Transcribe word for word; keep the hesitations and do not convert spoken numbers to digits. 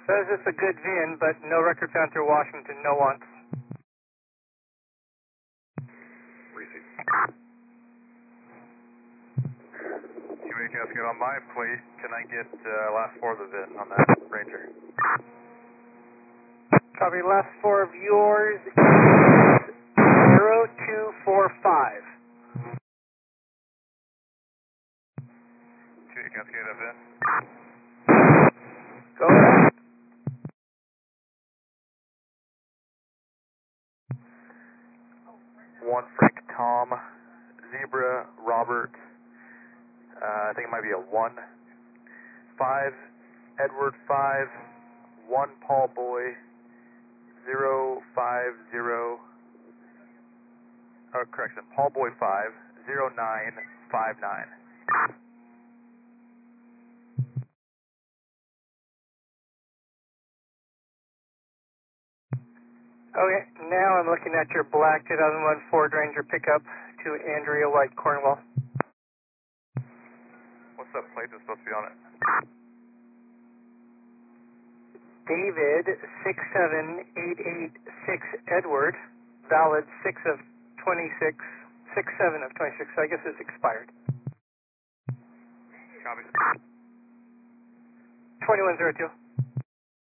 Says it's a good V I N, but no record found through Washington, no once. Receive. Q A Cascade on my plate, can I get uh, last four of the V I N on that Ranger? Copy, last four of yours is zero two four five. Q A Cascade of V I N. Go ahead. One Frank Tom, Zebra, Robert, uh, I think it might be a one. Five, Edward five, one Paul Boy, zero five zero, oh correction, Paul Boy five, zero nine five nine. Okay, now I'm looking at your black two thousand one Ford Ranger pickup to Andrea White, Cornwall. What's that plate that's supposed to be on it? David six seven eight eight six Edward, valid six of twenty-six, six seven of twenty-six, so I guess it's expired. Copy. twenty-one zero two.